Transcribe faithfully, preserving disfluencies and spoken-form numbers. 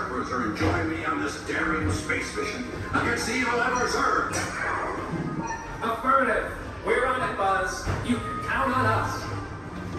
usurpers are enjoying me on this daring space mission against the evil Emperor Zurg. Affirmative. We're on it, Buzz. You can count on us.